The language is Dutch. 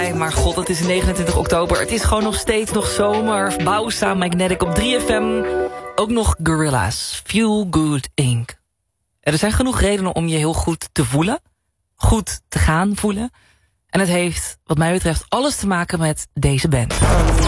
voorbij. Maar god, het is 29 oktober. Het is gewoon nog steeds nog zomer. Bausa, Magnetic op 3FM. Ook nog Gorillaz, Feel Good Inc. Er zijn genoeg redenen om je heel goed te voelen. Goed te gaan voelen. En het heeft, wat mij betreft, alles te maken met deze band.